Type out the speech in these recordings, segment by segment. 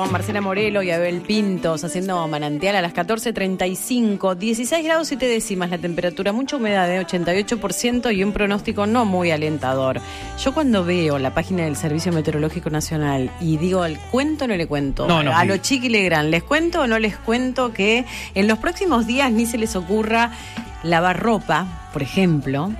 Marcela Morelo y Abel Pintos haciendo manantial a las 14:35, 16 grados 7 décimas la temperatura, mucha humedad de 88% y un pronóstico no muy alentador. Yo cuando veo la página del Servicio Meteorológico Nacional y digo, ¿el cuento o no le cuento? No, a los Chiqui Legrand, ¿les cuento o no les cuento que en los próximos días ni se les ocurra lavar ropa, por ejemplo?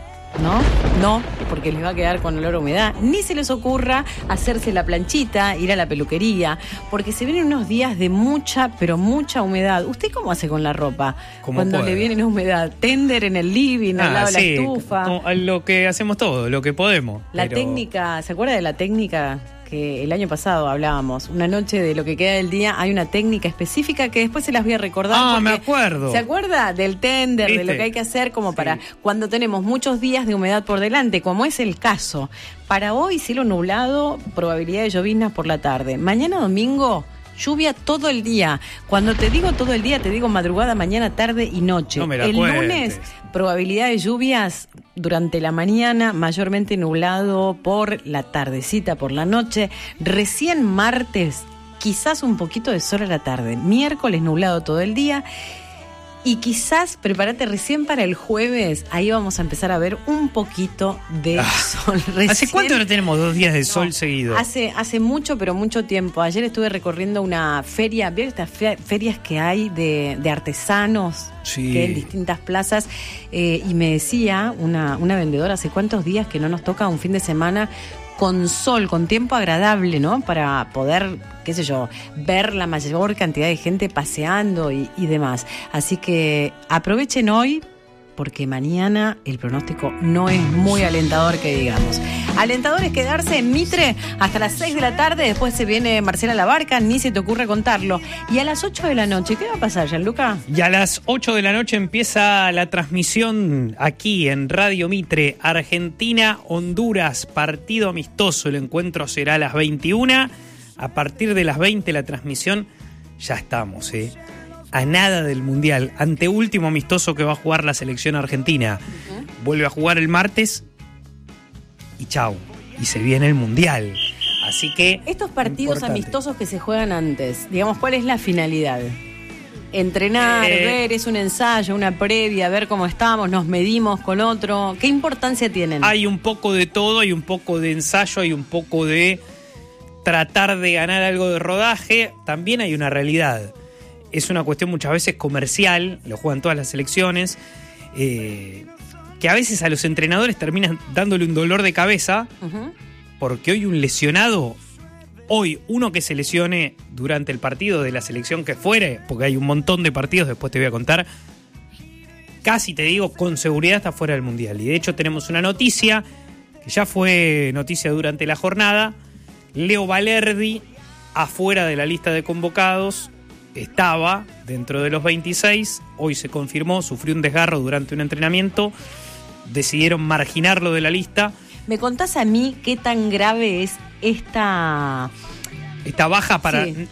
No, porque les va a quedar con olor a humedad. Ni se les ocurra hacerse la planchita, ir a la peluquería, porque se vienen unos días de mucha, pero mucha humedad. ¿Usted cómo hace con la ropa cuando puede. le viene humedad? ¿Tender en el living, al lado de la sí, estufa? lo que hacemos todo, lo que podemos. La técnica, ¿se acuerda de la técnica? Que el año pasado hablábamos, una noche de lo que queda del día, hay una técnica específica que después se las voy a recordar. Me acuerdo. ¿Se acuerda del tender, de lo que hay que hacer como para cuando tenemos muchos días de humedad por delante, como es el caso? Para hoy, cielo nublado, probabilidad de lloviznas por la tarde. Mañana domingo, lluvia todo el día. Cuando te digo todo el día, te digo madrugada, mañana, tarde y noche. No me la el cuentes. lunes, probabilidad de lluvias durante la mañana, mayormente nublado por la tardecita, por la noche. Recién martes, quizás un poquito de sol a la tarde. Miércoles, nublado todo el día. Y quizás, prepárate recién para el jueves, ahí vamos a empezar a ver un poquito de sol. ¿Hace cuánto no tenemos 2 días de sol seguido? Hace mucho, pero mucho tiempo. Ayer estuve recorriendo una feria, ¿vieron estas ferias que hay de artesanos? Sí. Que en distintas plazas, y me decía una vendedora, ¿hace cuántos días que no nos toca un fin de semana con sol, con tiempo agradable, ¿no? Para poder, qué sé yo, ver la mayor cantidad de gente paseando y demás. Así que aprovechen hoy, porque mañana el pronóstico no es muy alentador, que digamos. Alentador es quedarse en Mitre hasta las 6 de la tarde, después se viene Marcela Labarca, ni se te ocurre contarlo. Y a las 8 de la noche, ¿qué va a pasar, Gianluca? Y a las 8 de la noche empieza la transmisión aquí en Radio Mitre, Argentina-Honduras, partido amistoso. El encuentro será a las 21. A partir de las 20 la transmisión, ya estamos, a nada del Mundial, anteúltimo amistoso que va a jugar la selección argentina. Vuelve a jugar el martes y chau, y se viene el Mundial. Así que estos partidos importante. Amistosos que se juegan antes, digamos, ¿cuál es la finalidad? Entrenar, ver, es un ensayo, una previa, ver cómo estamos, nos medimos con otro. ¿Qué importancia tienen? Hay un poco de todo, hay un poco de ensayo, hay un poco de tratar de ganar algo de rodaje. También hay una realidad. Es una cuestión muchas veces comercial, lo juegan todas las selecciones, que a veces a los entrenadores terminan dándole un dolor de cabeza, porque hoy un lesionado, uno que se lesione durante el partido de la selección que fuere, porque hay un montón de partidos, después te voy a contar, casi te digo, con seguridad está fuera del Mundial. Y de hecho tenemos una noticia, que ya fue noticia durante la jornada, Leo Valerdi, afuera de la lista de convocados, estaba dentro de los 26, hoy se confirmó, sufrió un desgarro durante un entrenamiento, decidieron marginarlo de la lista. ¿Me contás a mí qué tan grave es esta baja para... Sí.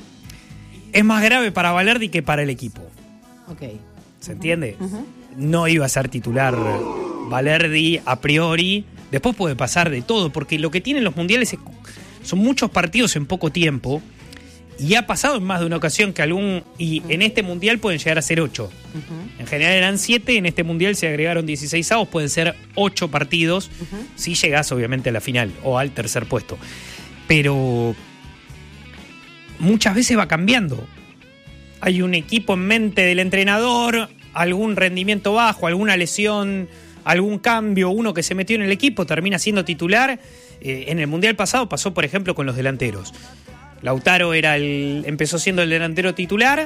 Es más grave para Valerdi que para el equipo. Ok. ¿Se entiende? No iba a ser titular Valerdi a priori. Después puede pasar de todo, porque lo que tienen los mundiales son muchos partidos en poco tiempo. Y ha pasado en más de una ocasión que y en este mundial pueden llegar a ser 8. En general eran 7, en este mundial se agregaron 16 avos, pueden ser 8 partidos, si llegás obviamente a la final o al tercer puesto. Pero muchas veces va cambiando. Hay un equipo en mente del entrenador, algún rendimiento bajo, alguna lesión, algún cambio, uno que se metió en el equipo termina siendo titular. En el mundial pasado pasó, por ejemplo, con los delanteros. Lautaro empezó siendo el delantero titular,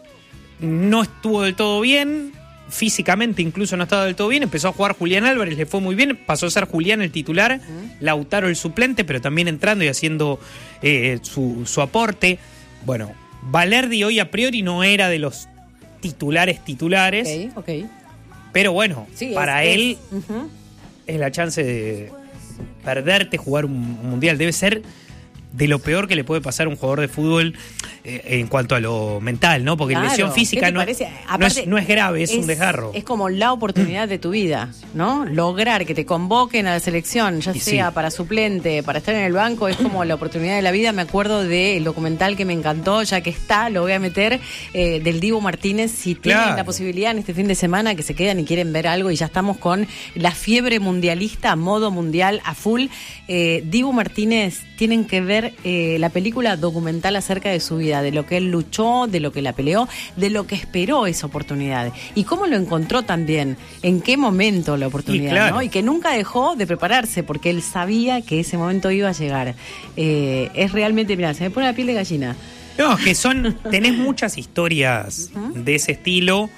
no estuvo del todo bien, físicamente incluso no estaba del todo bien, empezó a jugar Julián Álvarez, le fue muy bien, pasó a ser Julián el titular, Lautaro el suplente, pero también entrando y haciendo su aporte. Bueno, Valerdi hoy a priori no era de los titulares, Okay. Pero bueno, sí, para él es la chance de perderte jugar un mundial, debe ser de lo peor que le puede pasar a un jugador de fútbol. en cuanto a lo mental, ¿no? Porque Claro, lesión física no es grave, es un desgarro. Es como la oportunidad de tu vida, ¿no? Lograr que te convoquen a la selección, ya sea para suplente, para estar en el banco, es como la oportunidad de la vida. Me acuerdo del documental que me encantó, ya que está, lo voy a meter, del Dibu Martínez. Si tienen la posibilidad en este fin de semana que se quedan y quieren ver algo, y ya estamos con la fiebre mundialista, modo mundial a full. Dibu Martínez, tienen que ver la película documental acerca de su vida, de lo que él luchó, de lo que la peleó, de lo que esperó esa oportunidad y cómo lo encontró también, en qué momento la oportunidad, ¿no? Y que nunca dejó de prepararse porque él sabía que ese momento iba a llegar. Es realmente, mirá, se me pone la piel de gallina. No, que tenés muchas historias de ese estilo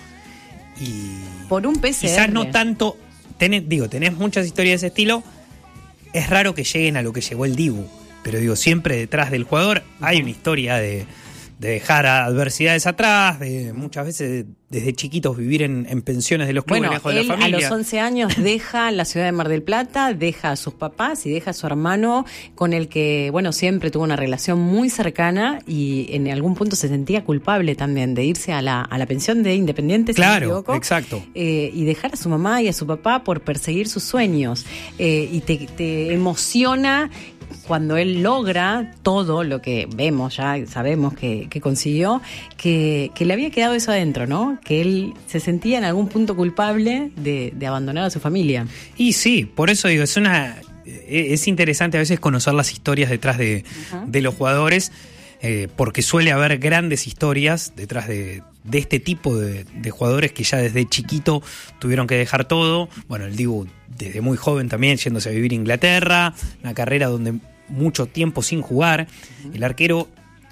y por un PCR. Quizás no tanto, tenés muchas historias de ese estilo. Es raro que lleguen a lo que llegó el Dibu, pero digo, siempre detrás del jugador hay una historia de dejar adversidades atrás, de muchas veces desde chiquitos vivir en pensiones de los clubes, lejos de la familia. A los 11 años deja la ciudad de Mar del Plata, deja a sus papás y deja a su hermano, con el que, siempre tuvo una relación muy cercana, y en algún punto se sentía culpable también de irse a la pensión de Independiente, si no me equivoco. Exacto. Y dejar a su mamá y a su papá por perseguir sus sueños. Y te emociona cuando él logra todo lo que vemos, ya sabemos que consiguió, que le había quedado eso adentro, ¿no? Que él se sentía en algún punto culpable de abandonar a su familia. Y sí, por eso digo, es interesante a veces conocer las historias detrás de los jugadores, porque suele haber grandes historias detrás de este tipo de jugadores que ya desde chiquito tuvieron que dejar todo. Bueno, el Dibu desde muy joven también yéndose a vivir a Inglaterra, una carrera donde mucho tiempo sin jugar. El arquero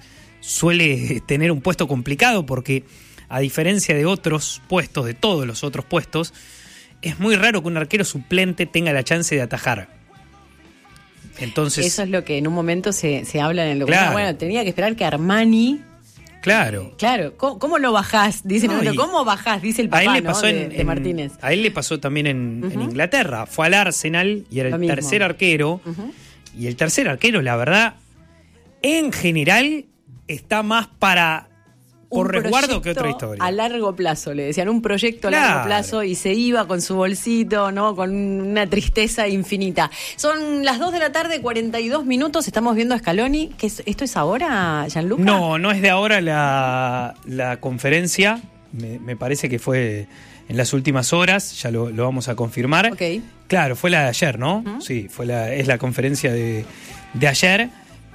suele tener un puesto complicado porque, a diferencia de otros puestos, de todos los otros puestos, es muy raro que un arquero suplente tenga la chance de atajar. Entonces, eso es lo que en un momento se habla en el documental. Bueno, tenía que esperar que Armani... Claro. ¿Cómo lo bajás? Dice ¿cómo bajás? Dice el papá, de Martínez. A él le pasó también en Inglaterra. Fue al Arsenal y era el tercer arquero. Y el tercer arquero, la verdad, en general, está más por resguardo que otra historia. A largo plazo, le decían, un proyecto a largo plazo, y se iba con su bolsito, ¿no? Con una tristeza infinita. Son las 2 de la tarde, 42 minutos, estamos viendo a Scaloni. ¿Esto es ahora, Gianluca? No es de ahora la conferencia, me parece que fue en las últimas horas, ya lo vamos a confirmar. Okay. Claro, fue la de ayer, ¿no? Sí, es la conferencia de ayer,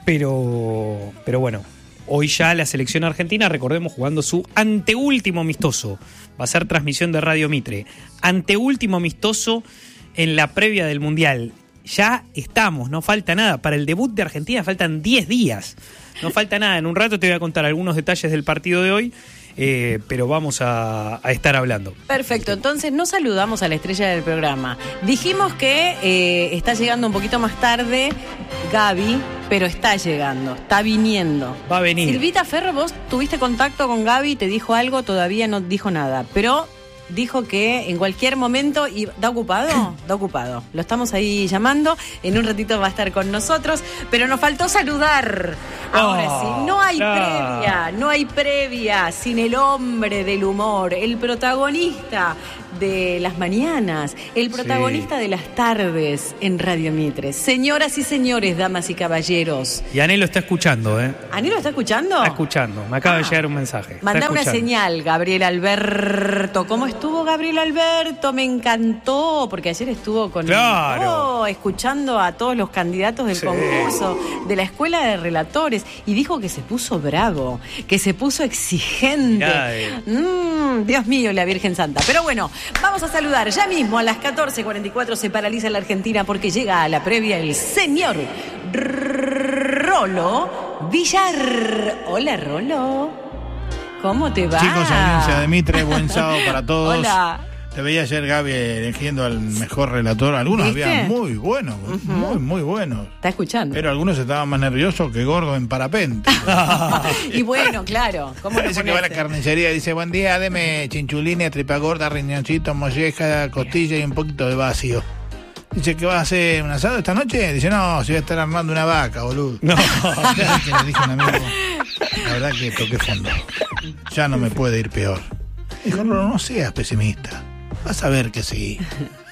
pero bueno. Hoy ya la selección argentina, recordemos, jugando su anteúltimo amistoso. Va a ser transmisión de Radio Mitre. Anteúltimo amistoso en la previa del Mundial. Ya estamos, no falta nada. Para el debut de Argentina faltan 10 días. No falta nada. En un rato te voy a contar algunos detalles del partido de hoy. Pero vamos a estar hablando. Perfecto, entonces nos saludamos a la estrella del programa. Dijimos que está llegando un poquito más tarde Gaby, pero está llegando, está viniendo. Va a venir. Silvita Ferro, vos tuviste contacto con Gaby, te dijo algo, todavía no dijo nada, pero dijo que en cualquier momento... ¿Da ocupado? Da ocupado. Lo estamos ahí llamando. En un ratito va a estar con nosotros. Pero nos faltó saludar. Ahora sí. No hay previa sin el hombre del humor, el protagonista de las mañanas, el protagonista de las tardes en Radio Mitre. Señoras y señores, damas y caballeros. Y Anelo está escuchando, ¿eh? ¿Anelo está escuchando? Está escuchando. Me acaba de llegar un mensaje. Mandá una señal, Gabriel Alberto. ¿Cómo estuvo Gabriel Alberto? Me encantó, porque ayer estuvo con... Claro. Escuchando a todos los candidatos del concurso de la Escuela de Relatores, y dijo que se puso bravo, que se puso exigente. Dios mío, la Virgen Santa. Pero bueno, vamos a saludar ya mismo. A las 14:44 se paraliza la Argentina porque llega a la previa el señor Rolo Villar. Hola, Rolo. ¿Cómo te va? Chicos, audiencia de Mitre, buen sábado para todos. Hola. Te veía ayer, Gaby, eligiendo al mejor relator. Algunos habían muy buenos, muy buenos. ¿Está escuchando? Pero algunos estaban más nerviosos que gordo en parapente. Y bueno, claro. ¿Cómo parece que va a la carnicería y dice, buen día, deme chinchulines, tripa gorda, riñoncito, molleja, costilla y un poquito de vacío. Dice, ¿que vas a hacer un asado esta noche? Dice, no, si voy a estar armando una vaca, boludo. No. Que le dije a un amigo. La verdad que toqué fondo. Ya no me puede ir peor. Dijo, no seas pesimista. Vas a ver que sí.